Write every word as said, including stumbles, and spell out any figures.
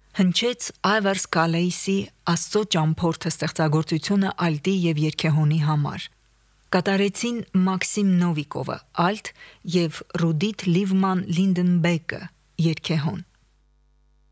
Հնչեց Այվար Սկալեիսի Աստծո ճամփորդը ստեղծագործությունը ալտի եւ երգեհոնի համար։ Կատարեցին Մաքսիմ Նովիկովը ալտ եւ Ռուդիթ Լիվման Լինդենբեկը երգեհոն։